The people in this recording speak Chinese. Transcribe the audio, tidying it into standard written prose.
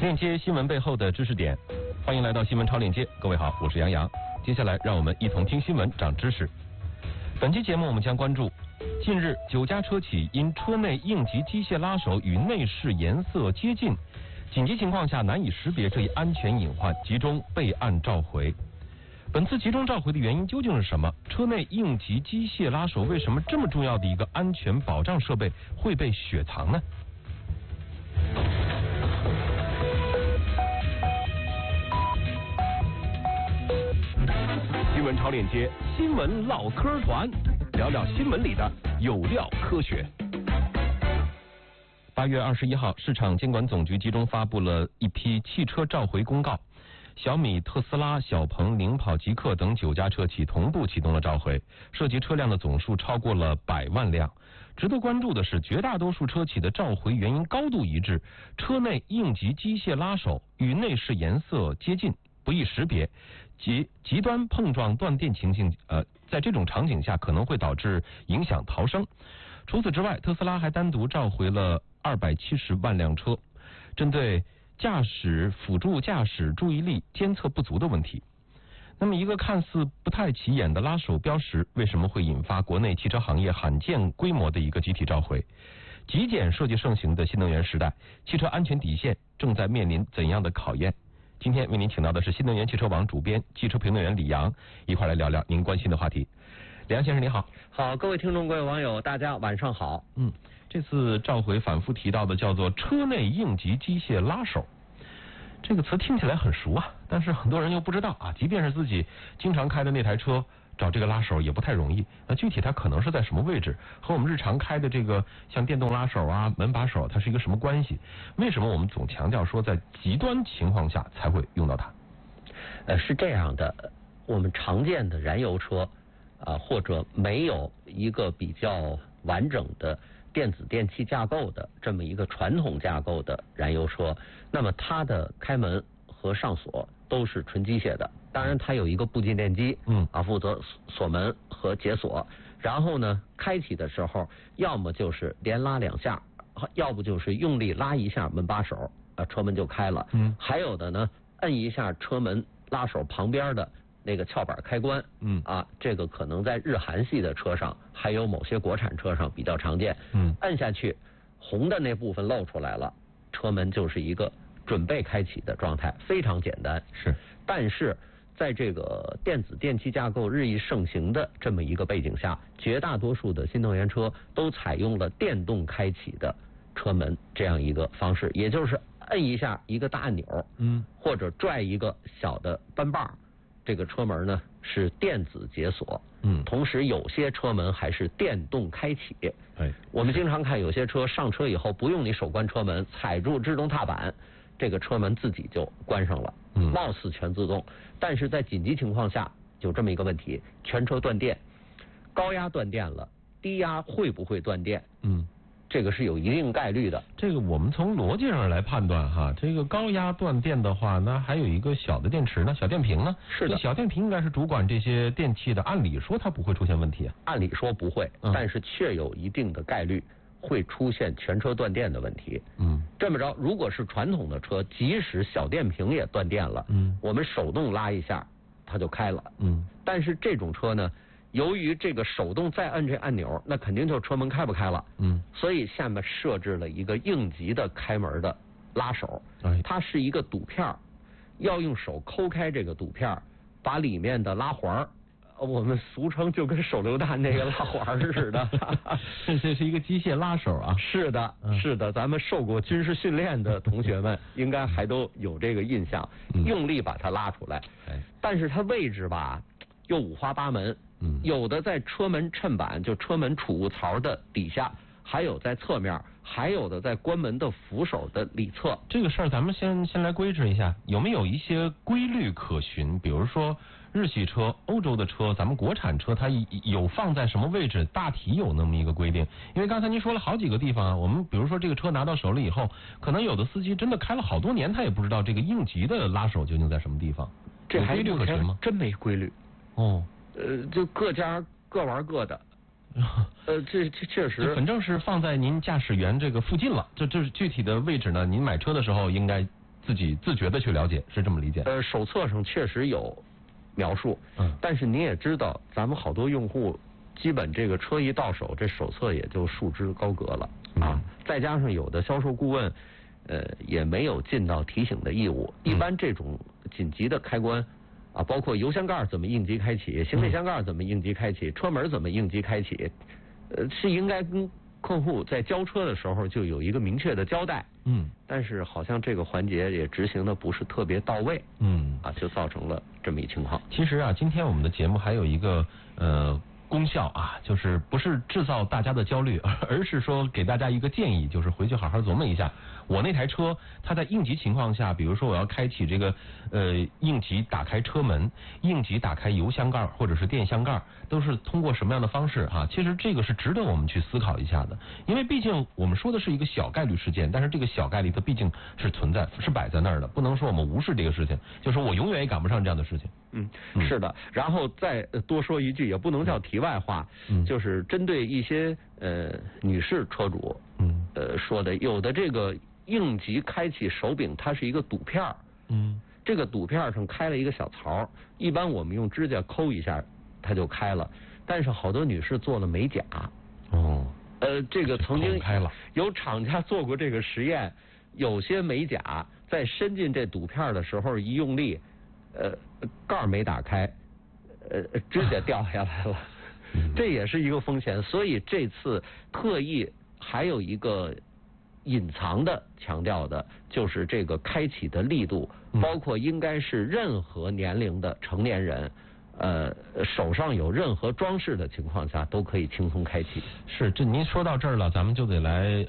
链接新闻背后的知识点，欢迎来到新闻超链接。各位好，我是杨洋。接下来让我们一同听新闻长知识。本期节目我们将关注近日9家车企因车内应急机械拉手与内饰颜色接近，紧急情况下难以识别这一安全隐患，集中备案召回。本次集中召回的原因究竟是什么？车内应急机械拉手为什么这么重要的一个安全保障设备会被雪藏呢？新闻超链接，新闻唠嗑团，聊聊新闻里的有料科学。8月21号，市场监管总局集中发布了一批汽车召回公告。小米、特斯拉、小鹏、领跑、极客等9家车企同步启动了召回，涉及车辆的总数超过了100万辆。值得关注的是，绝大多数车企的召回原因高度一致，车内应急机械拉手与内饰颜色接近，不易识别，极端碰撞断电情形，在这种场景下可能会导致影响逃生。除此之外，特斯拉还单独召回了270万辆车，针对驾驶辅助驾驶注意力监测不足的问题。那么一个看似不太起眼的拉手标识，为什么会引发国内汽车行业罕见规模的一个集体召回？极简设计盛行的新能源时代，汽车安全底线正在面临怎样的考验？今天为您请到的是新能源汽车网主编、汽车评论员李阳，一块来聊聊您关心的话题。李阳先生你好。 好，各位听众各位网友大家晚上好。 这次召回反复提到的叫做车内应急机械拉手，这个词听起来很熟啊，但是很多人又不知道啊，即便是自己经常开的那台车，找这个拉手也不太容易。那具体它可能是在什么位置，和我们日常开的这个像电动拉手啊、门把手，它是一个什么关系？为什么我们总强调说在极端情况下才会用到它？ 是这样的，我们常见的燃油车或者没有一个比较完整的电子电气架构的这么一个传统架构的燃油车，那么它的开门和上锁都是纯机械的。当然它有一个部件电机，负责锁门和解锁。然后呢，开启的时候要么就是连拉2下，要不就是用力拉一下门把手，车门就开了。还有的呢，摁一下车门拉手旁边的那个撬板开关，这个可能在日韩系的车上，还有某些国产车上比较常见。摁下去，红的那部分露出来了，车门就是一个准备开启的状态，非常简单。 是， 但是在这个电子电气架构日益盛行的这么一个背景下，绝大多数的新能源车都采用了电动开启的车门这样一个方式，也就是摁一下一个大按钮，或者拽一个小的扳把，这个车门呢是电子解锁，同时有些车门还是电动开启。我们经常看有些车上车以后不用你手关车门，踩住制动踏板，这个车门自己就关上了，貌似全自动。但是在紧急情况下有这么一个问题，全车断电，高压断电了，低压会不会断电？这个是有一定概率的。这个我们从逻辑上来判断哈，这个高压断电的话，那还有一个小的电池呢，小电瓶呢？ 是的， 小电瓶应该是主管这些电器的，按理说它不会出现问题啊。 按理说不会，但是却有一定的概率会出现全车断电的问题。这么着，如果是传统的车，即使小电瓶也断电了，我们手动拉一下它就开了。但是这种车呢，由于这个手动再摁这按钮，那肯定就车门开不开了。所以下面设置了一个应急的开门的拉手，它是一个堵片，要用手抠开这个堵片，把里面的拉环，我们俗称就跟手榴弹那个拉环似的。 这是一个机械拉手啊。 是的，是的，咱们受过军事训练的同学们应该还都有这个印象，用力把它拉出来。但是它位置吧又五花八门，有的在车门衬板，就车门储物槽的底下，还有在侧面，还有的在关门的扶手的里侧。 这个事儿咱们先来规制一下，有没有一些规律可循？比如说日系车、欧洲的车，咱们国产车它有放在什么位置，大体有那么一个规定。因为刚才您说了好几个地方啊，我们比如说这个车拿到手里以后，可能有的司机真的开了好多年，他也不知道这个应急的拉手究竟在什么地方。 这还规律可循吗？ 真没规律。就各家各玩各的。这确实， 反正是放在您驾驶员这个附近了。这具体的位置呢，您买车的时候应该自己自觉的去了解，是这么理解？ 手册上确实有描述，但是你也知道，咱们好多用户基本这个车一到手，这手册也就束之高阁了啊。再加上有的销售顾问，也没有尽到提醒的义务。一般这种紧急的开关啊，包括油箱盖怎么应急开启，行李箱盖怎么应急开启，车门怎么应急开启，是应该跟客户在交车的时候就有一个明确的交代。但是好像这个环节也执行的不是特别到位。就造成了这么一情况。 其实啊，今天我们的节目还有一个功效啊，就是不是制造大家的焦虑，而是说给大家一个建议，就是回去好好琢磨一下。我那台车，它在应急情况下，比如说我要开启这个应急打开车门、应急打开油箱盖或者是电箱盖，都是通过什么样的方式啊？其实这个是值得我们去思考一下的，因为毕竟我们说的是一个小概率事件，但是这个小概率它毕竟是存在、是摆在那儿的，不能说我们无视这个事情，就说我永远也赶不上这样的事情。 是的。然后再多说一句，也不能叫题外话，就是针对一些女士车主，说的有的这个应急开启手柄，它是一个赌片儿，这个赌片上开了一个小槽，一般我们用指甲抠一下它就开了，但是好多女士做了美甲。这个曾经有厂家做过这个实验，有些美甲在伸进这赌片的时候一用力，盖没打开，指甲掉下来了，这也是一个风险。所以这次特意还有一个隐藏的强调的，就是这个开启的力度，包括应该是任何年龄的成年人，手上有任何装饰的情况下都可以轻松开启。 是，这您说到这儿了，咱们就得来